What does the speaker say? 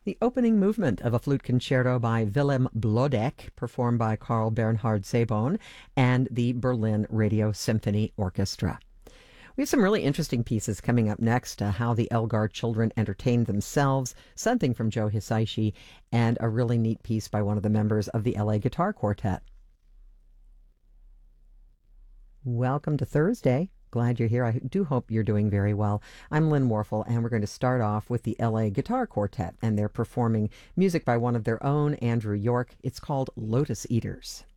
The opening movement of a flute concerto by Willem Blodeck, performed by Carl Bernhard Sabon and the Berlin Radio Symphony Orchestra. We have some really interesting pieces coming up next. How the Elgar children entertained themselves, something from Joe Hisaishi, and a really neat piece by one of the members of the LA Guitar Quartet. Welcome to Thursday. Glad you're here. I do hope you're doing very well. I'm Lynn Warfel, and we're going to start off with the LA Guitar Quartet, and they're performing music by one of their own, Andrew York. It's called Lotus Eaters.